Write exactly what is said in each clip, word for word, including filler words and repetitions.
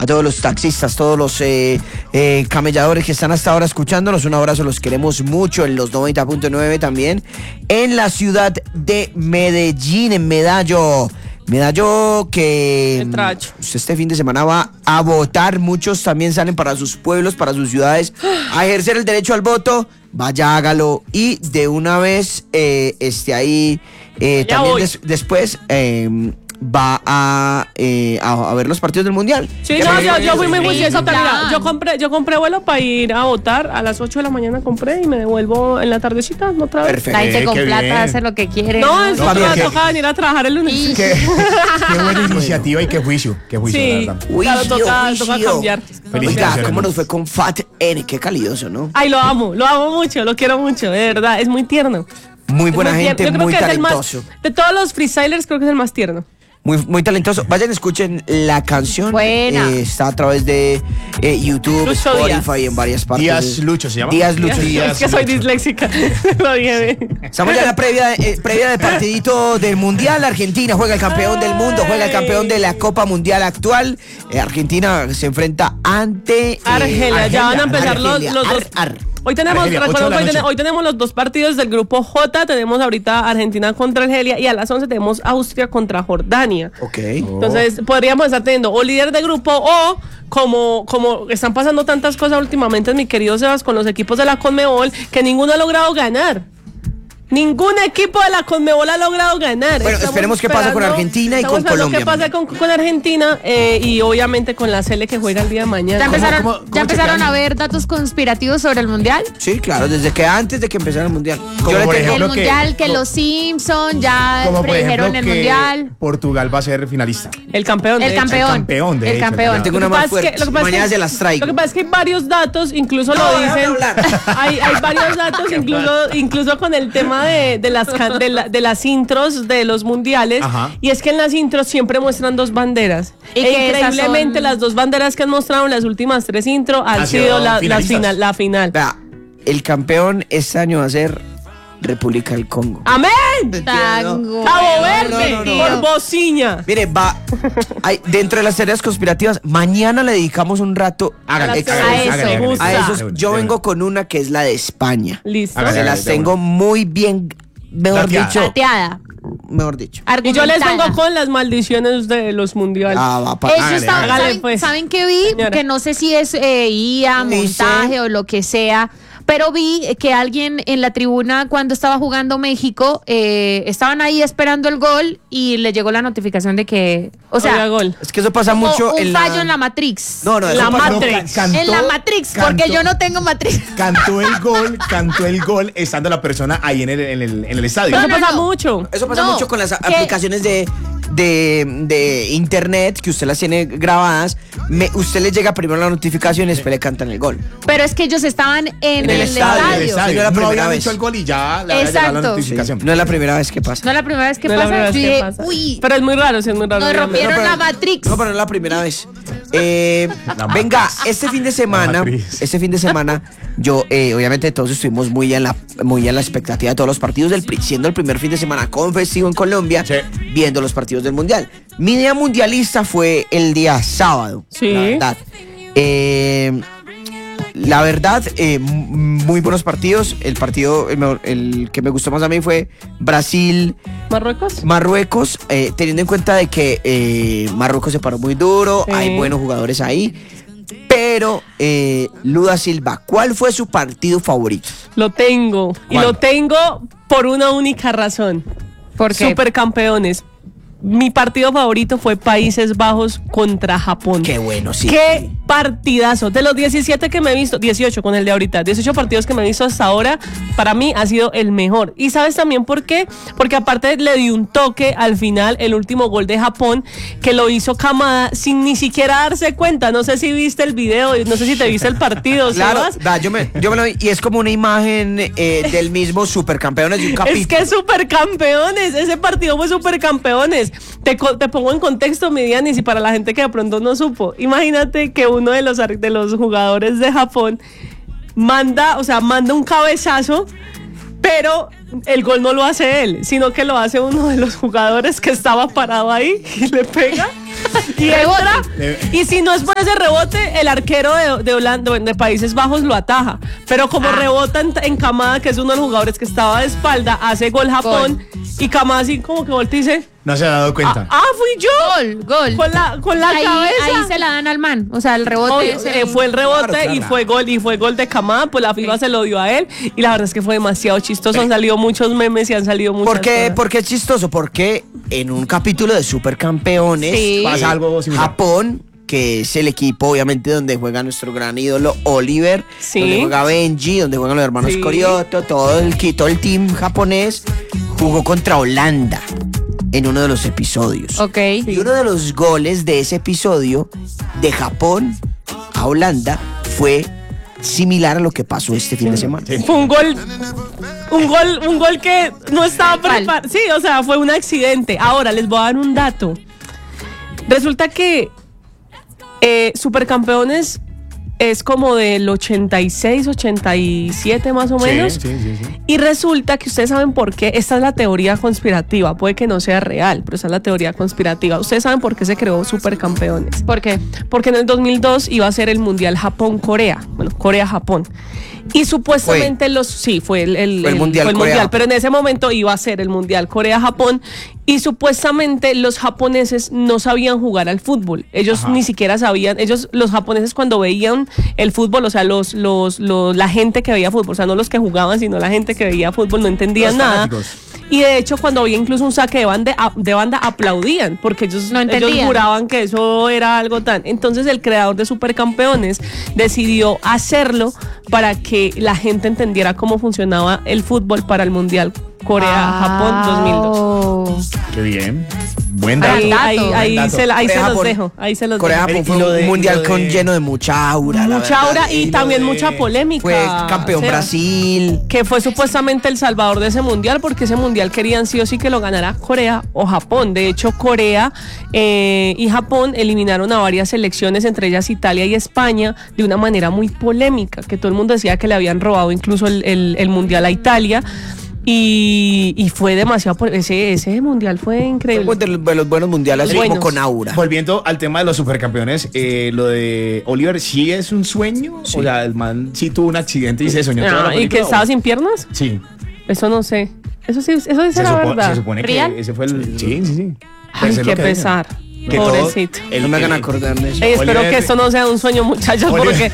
a todos los taxistas, todos los eh, eh, camelladores que están hasta ahora escuchándonos. Un abrazo, los queremos mucho en los noventa punto nueve también. En la ciudad de Medellín, en Medallo. Medallo que usted este fin de semana va a votar. Muchos también salen para sus pueblos, para sus ciudades, a ejercer el derecho al voto. Vaya, hágalo y de una vez eh, esté ahí. Eh, también des, después eh, va a, eh, a, a ver los partidos del Mundial. Sí, no, yo, yo fui muy juiciosa. Mira, yo compré, yo compré vuelo para ir a votar. A las ocho de la mañana compré y me devuelvo en la tardecita, no otra vez. Perfecto. La gente con plata bien. Hace lo que quiere. No, eso no, me toca venir a trabajar el lunes. Qué, qué buena iniciativa y qué juicio. Qué juicio, sí, la verdad. Claro, toca, toca cambiar. Oiga, ¿cómo nos fue con Fat N? Qué calidoso, ¿no? Ay, lo amo, lo amo mucho, lo quiero mucho, de verdad, es muy tierno. Muy buena muy gente, muy talentoso. Más, de todos los freestylers creo que es el más tierno. Muy, muy talentoso. Vayan, escuchen la canción. Buena. Eh, está a través de eh, YouTube, Lucho Spotify, Díaz. En varias partes. Díaz Lucho se llama. Díaz Lucho. Díaz, es que soy disléxica. Lo dije. Estamos ya en la previa, eh, previa de partidito del Mundial. Argentina juega el campeón del mundo, juega el campeón de la Copa Mundial actual. Eh, Argentina se enfrenta ante eh, Argelia. Argelia. Ya van a empezar los, los dos. Ar, ar. Hoy tenemos, Argelia, recuerdo, hoy, ten, hoy tenemos los dos partidos del grupo J. Tenemos ahorita Argentina contra Argelia y a las once tenemos Austria contra Jordania. Ok. Entonces podríamos estar teniendo o líder de grupo o como, como están pasando tantas cosas últimamente, mi querido Sebas, con los equipos de la Conmebol, que ninguno ha logrado ganar. Ningún equipo de la Conmebol ha logrado ganar. Bueno, estamos esperemos qué pasa con Argentina y con Colombia. qué pasa con, con Argentina eh, y obviamente con la Sele que juega el día de mañana. ¿Ya empezaron, ¿Cómo, cómo, cómo ¿ya empezaron a ver datos conspirativos sobre el Mundial? Sí, claro, desde que antes de que empezara el Mundial. Como Yo le por tengo- ejemplo, El Mundial, que, que- los Simpsons ya Como por predijeron ejemplo el que Mundial. Portugal va a ser finalista. El campeón. de El hecho. campeón. El campeón, de El hecho, campeón. el Tengo una Lo que más pasa es que- fuerte. lo que pasa es Mañana que- se las traigo. Lo que pasa es que hay varios datos, incluso No, lo déjame dicen. hablar. Hay, hay varios datos, incluso, incluso con el tema de, de, las, can- de, la- de las intros de los mundiales. Ajá. Y es que en las intros siempre muestran dos banderas. Y E que esas increíblemente son- las dos banderas que han mostrado en las últimas tres intros han Han sido sido la, la, finalistas. final, la final. Vea, el campeón este año va a ser República del Congo. ¡Amén! Tango. ¡Cabo No, Verde! no, no, no, no. Por bociña. Mire, va. Hay, dentro de las teorías conspirativas, mañana le dedicamos un rato Hágale, A hágale, eso, hágale, hágale. gusta. a esos. De una, Yo de vengo una. con una que es la de España. Listo. Hágale, Se hágale. las de tengo una. muy bien, mejor Plateada. dicho. Plateada. Mejor dicho. Y yo les vengo Argumentada. con las maldiciones de los mundiales. Ah, va, pa- Eso Hágale, está- hágale. ¿saben, Hágale, pues. ¿saben qué vi? Señora. Que no sé si es eh, I A, Dice- montaje o lo que sea, pero vi que alguien en la tribuna cuando estaba jugando México, eh, estaban ahí esperando el gol y le llegó la notificación de que, o sea, Oiga, gol. Es que eso pasa como mucho un en fallo la... en la Matrix. No, no, eso La pasa- Matrix. Cantó- en la Matrix, cantó- porque yo no tengo Matrix. Cantó el gol, cantó el gol estando la persona ahí en el, en el, en el estadio. Pero No, eso no, pasa no. mucho. Eso pasa No, mucho con las que- aplicaciones de, de, de internet, que usted las tiene grabadas. Me- usted le llega primero la notificación y después le cantan el gol. Pero es que ellos estaban en, En el el, estadio, estadio. En el estadio. Sí, no es la no primera habían vez. hecho el gol y ya le había llegado la Exacto. notificación. No es la primera vez que pasa. No es la primera vez que No es la pasa. primera vez Yo que dije, pasa. uy, Pero es muy raro, sí, es muy raro. nos dígame. rompieron pero- la Matrix. No, pero no es la primera vez. Eh, venga, este fin de semana, matriz. este fin de semana, yo, eh, obviamente todos estuvimos muy en la, muy en la expectativa de todos los partidos del Pri- siendo el primer fin de semana con festivo en Colombia, Sí. viendo los partidos del Mundial. Mi día mundialista fue el día sábado. Sí. La verdad. Eh, la verdad, eh, m- muy buenos partidos. El partido, el, mejor- el que me gustó más a mí fue Brasil. ¿Marruecos? Marruecos, eh, teniendo en cuenta de que eh, Marruecos se paró muy duro, Sí. hay buenos jugadores ahí, pero eh, Luda Silva, ¿cuál fue su partido favorito? Lo tengo. Y ¿Cuál? lo tengo por una única razón. ¿Por qué? Supercampeones. Mi partido favorito fue Países Bajos contra Japón. Qué bueno, sí. Qué partidazo. De los diecisiete que me he visto, dieciocho con el de ahorita, dieciocho partidos que me he visto hasta ahora, para mí ha sido el mejor. ¿Y sabes también por qué? Porque aparte le di un toque al final, el último gol de Japón, que lo hizo Kamada sin ni siquiera darse cuenta. No sé si viste el video, no sé si te viste el partido, Claro, Sebas. da, yo, me, yo me lo vi y es como una imagen eh, del mismo Supercampeones de un capítulo. Es que supercampeones, ese partido fue supercampeones. Te, co- te pongo en contexto, mi Dianis, y para la gente que de pronto no supo. Imagínate que uno de los, ar- de los jugadores de Japón manda, o sea, manda un cabezazo, pero el gol no lo hace él, sino que lo hace uno de los jugadores que estaba parado ahí y le pega y entra, y si no es por ese rebote, el arquero de, de Holanda, de Países Bajos lo ataja. Pero como Ah. rebota en, en Kamada, que es uno de los jugadores que estaba de espalda, hace gol Japón, y Kamada así como que voltea y dice, No se ha dado cuenta. ah, fui yo. Gol, gol. Con la, con la ahí, cabeza. ahí se la dan al man. O sea, el rebote Obvio, es el- eh, fue el rebote Claro, y claro. fue gol y fue gol de Kamada, pues la FIFA se lo dio a él y la verdad es que fue demasiado chistoso, han salido muchos memes y han salido muchas ¿Por qué, cosas. por qué es chistoso? Porque en un capítulo de Supercampeones Sí. Pasa algo similar. Japón, que es el equipo obviamente donde juega nuestro gran ídolo Oliver, Sí. donde juega Benji, donde juegan los hermanos Sí. Corioto, todo el, ki- todo el team japonés, jugó contra Holanda en uno de los episodios. Ok. Y uno de los goles de ese episodio de Japón a Holanda fue similar a lo que pasó este fin de semana. Sí. Fue un gol, un gol, un gol que no estaba ¿Cuál? preparado. Sí, o sea, fue un accidente. Ahora les voy a dar un dato. Resulta que eh, Supercampeones es como del ochenta y seis, ochenta y siete más o menos. Sí, sí, sí, sí. Y resulta que ustedes saben por qué. Esta es la teoría conspirativa. Puede que no sea real, pero esa es la teoría conspirativa. Ustedes saben por qué se creó Supercampeones. ¿Por qué? Porque en el dos mil dos iba a ser el Mundial Japón-Corea. Bueno, Corea-Japón. Y supuestamente los... Sí, fue el, el- Fue el el- Mundial fue el Corea. Mundial, pero en ese momento iba a ser el Mundial Corea-Japón. Y supuestamente los japoneses no sabían jugar al fútbol. Ellos Ajá. ni siquiera sabían... Ellos, los japoneses, cuando veían el fútbol, o sea, los, los, los, la gente que veía fútbol, o sea, no los que jugaban, sino la gente que veía fútbol, no entendían Los nada. fanáticos. Y de hecho, cuando había incluso un saque de banda, a- de banda aplaudían, porque ellos, No ellos entendían. juraban que eso era algo tan. Entonces, el creador de Supercampeones decidió hacerlo para que la gente entendiera cómo funcionaba el fútbol para el Mundial Corea-Japón dos mil dos. dos. Qué bien. Buen dato. Ahí, dato, ahí, buen ahí dato. se, la- ahí se los Corea-Japón. dejo. Ahí se los Corea-Japón dejo. fue Y lo un de- y mundial lo de- con lleno de mucha aura. la Mucha verdad. aura y lo también de- mucha polémica. Fue campeón o sea, Brasil. que fue supuestamente el salvador de ese mundial, porque ese mundial querían sí o sí que lo ganara Corea o Japón. De hecho, Corea eh, y Japón eliminaron a varias selecciones, entre ellas Italia y España, de una manera muy polémica, que todo el mundo decía que le habían robado incluso el, el- el mundial a Italia. Y, y fue demasiado. po- Ese, ese mundial fue increíble. Fue de los, de los buenos mundiales, así Buenos. como con aura. Volviendo al tema de los supercampeones, eh, lo de Oliver, ¿sí es un sueño? O sea, el man sí tuvo un accidente y se soñó toda la Ah, ¿y que película, estaba ¿o? sin piernas? Sí. Eso no sé. Eso sí, eso dice Se, la supo- verdad. se supone ¿Real? que ese fue el... Sí, sí, sí. Ay, Pues es lo qué que dicen. pesar. Que todo- Pobrecito. el- no me hagan el- acordar de eso. Ey, espero Oliver- que esto no sea un sueño, muchachos, Oliver- porque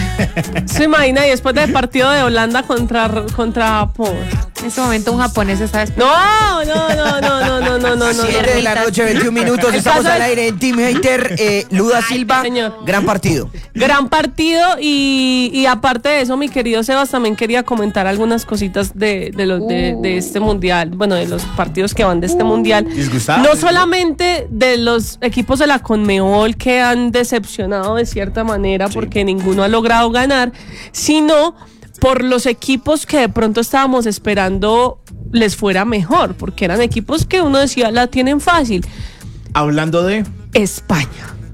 se imagina y después del partido de Holanda contra contra Japón. En ese momento un japonés está despierto. No, no, no, no, no, no, no, no, no. siete de la noche, veintiún minutos. El Estamos caso al es- aire en Team Hater. Eh, Luda Silva, señor. gran partido. Gran partido y, y aparte de eso, mi querido Sebas, también quería comentar algunas cositas de, de, los, de, de este mundial, bueno, de los partidos que van de este mundial. Disgustado. No solamente de los equipos de la Conmebol que han decepcionado de cierta manera porque ninguno ha logrado ganar, sino por los equipos que de pronto estábamos esperando les fuera mejor, porque eran equipos que uno decía la tienen fácil. Hablando de... España.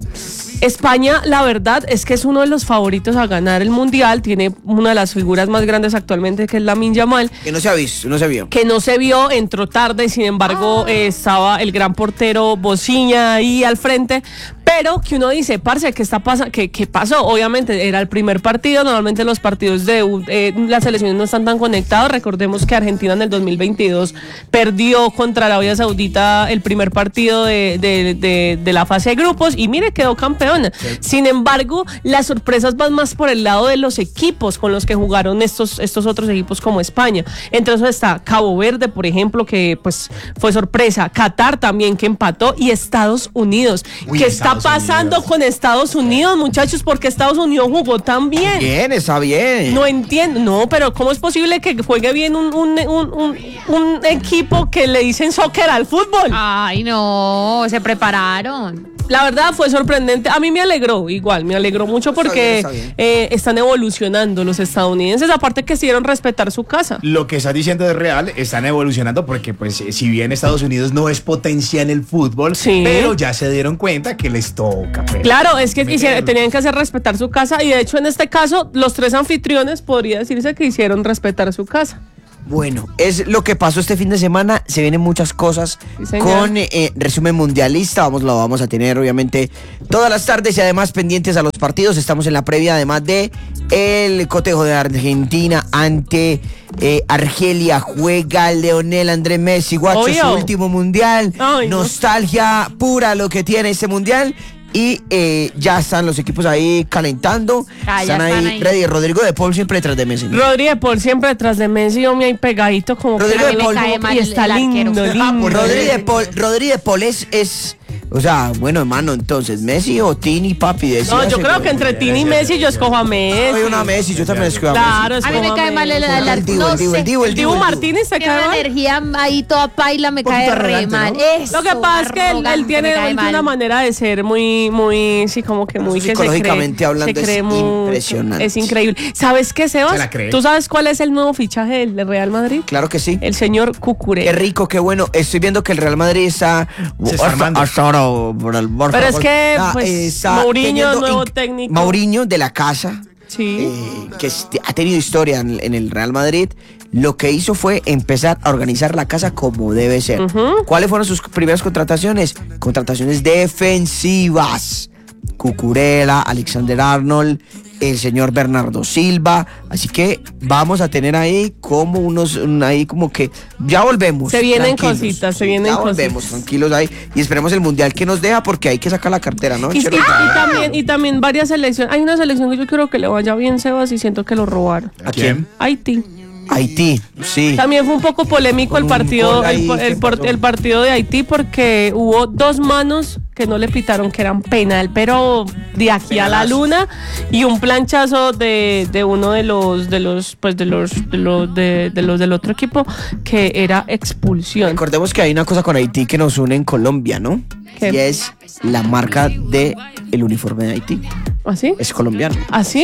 España, la verdad es que es uno de los favoritos a ganar el mundial. Tiene una de las figuras más grandes actualmente, que es Lamine Yamal, Que no se ha visto, no se vio. que no se vio, entró tarde. Sin embargo, eh, estaba el gran portero Bociña ahí al frente. Pero que uno dice, parce, ¿qué está pasando? ¿Qué, ¿Qué pasó? Obviamente era el primer partido. Normalmente los partidos de eh, las selecciones no están tan conectados. Recordemos que Argentina en el dos mil veintidós perdió contra Arabia Saudita el primer partido de, de, de, de la fase de grupos y mire, quedó campeona. Sin embargo, las sorpresas van más por el lado de los equipos con los que jugaron estos, estos otros equipos como España. Entre eso está Cabo Verde, por ejemplo, que pues fue sorpresa. Qatar también, que empató. Y Estados Unidos. Uy, ¿Qué está Estados pasando Unidos. con Estados Unidos, muchachos? Porque Estados Unidos jugó tan bien. Bien, está bien. No entiendo, no, pero ¿cómo es posible que juegue bien un, un, un, un, un equipo que le dicen soccer al fútbol? Ay, no, se prepararon. La verdad fue sorprendente. A mí me alegró, igual, me alegró mucho porque Está bien, está eh, están evolucionando los estadounidenses, aparte que hicieron respetar su casa. Lo que estás diciendo es real, están evolucionando porque pues si bien Estados Unidos no es potencia en el fútbol, Sí. pero ya se dieron cuenta que les toca. pues. Claro, es que hicieron- Meterlo. tenían que hacer respetar su casa y de hecho en este caso los tres anfitriones podría decirse que hicieron respetar su casa. Bueno, es lo que pasó este fin de semana. Se vienen muchas cosas Sí, con eh, resumen mundialista. Vamos, lo vamos a tener obviamente todas las tardes y además pendientes a los partidos. Estamos en la previa además de el cotejo de Argentina ante eh, Argelia. Juega Lionel Andrés Messi, guacho, Obvio. su último mundial. Ay, no. Nostalgia pura lo que tiene este mundial. Y eh, ya están los equipos ahí calentando. Ah, ya están, ahí, están ahí. ready. Rodrigo de Paul siempre detrás de Messi, ¿no? Rodri de Paul siempre detrás de Messi, hombre, ahí pegadito como Rodrigo que de Paul, cae mal y el- está el arquero. lindo, Ah, lindo. por Rodri de Paul, Rodri de Paul es, es, o sea, bueno, hermano, entonces, Messi o Tini, papi, No, decídase, yo creo güey. que entre Tini y Messi yo escojo a Messi. Soy una Messi, yo también escojo a Claro, Messi. A mí me escojo cae mal el, Messi. el, El Divo, no el Divo, sé. el Divo, El Dibu el Divo. Martínez se Tiene cae una mal. energía ahí toda paila, me Un cae poquito re arrogante, mal. ¿no? Eso, Lo que pasa es que él, él arrogante, tiene, me cae él tiene mal. una manera de ser muy, muy, sí, como que muy que se cree. Psicológicamente hablando, se cree es mucho. impresionante. Es increíble. ¿Sabes qué, Sebas? Se la cree. ¿Tú sabes cuál es el nuevo fichaje del del Real Madrid? Claro que sí. El señor Cucurella. Qué rico, qué bueno. Estoy viendo que el Real Madrid está Se está hasta, armando. hasta ahora por el por Pero es favor. que, Ah, pues, está Mourinho, teniendo nuevo in- técnico. Mourinho de la casa. Sí. eh, que es- ha tenido historia en, en el Real Madrid, lo que hizo fue empezar a organizar la casa como debe ser. Ujú. ¿Cuáles fueron sus primeras contrataciones? Contrataciones defensivas. Cucurella, Alexander Arnold, el señor Bernardo Silva. Así que vamos a tener ahí como unos, un- ahí como que ya volvemos. Se vienen tranquilos. cositas, se Sí, vienen ya volvemos, cositas. tranquilos ahí. Y esperemos el mundial que nos deja porque hay que sacar la cartera, ¿no? Y, y- Chero? y también, y también varias selecciones. Hay una selección que yo quiero que le vaya bien, Sebas, y siento que lo robaron. ¿A quién? Haití. Haití, sí. También fue un poco polémico Con el un partido, gol ahí, el, por- ¿qué el por- pasó? el partido de Haití porque hubo dos manos que no le pitaron que eran penal, pero de aquí a la luna, y un planchazo de, de uno de los de los pues de los de los de, de los del otro equipo que era expulsión. Recordemos que hay una cosa con Haití que nos une en Colombia, ¿no? ¿Qué? Y es la marca de el uniforme de Haití. ¿Así? Es colombiano. ¿Así?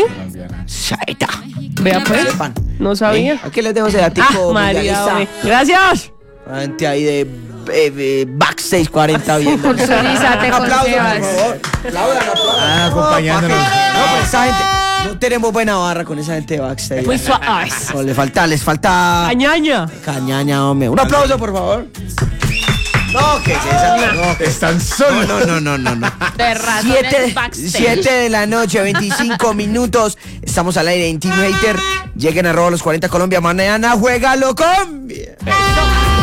Saeta. Vea pues. Sepan. No sabía. ¿Eh? Aquí les dejo ese datico Ah, María, mundialista. hombre. Gracias. Gente ahí de eh, eh, Backstage cuarenta viendo. Culturízate con Aplausos, Sebas. por favor. Aplaudan, aplaudan. Ah, acompañándonos. No, no, pero esa gente, no tenemos buena barra con esa gente de Backstage. Muy suave. No, le falta, les falta Añaña. cañaña, hombre. Un aplauso, por favor. No, que es esa. No, que Están solos. no, no, no, no, no. De razones Siete, backstage. siete de la noche, veinticinco minutos. Estamos al aire en Team Hater. Lleguen a robar los cuarenta Colombia. Mañana juega Colombia. Eso.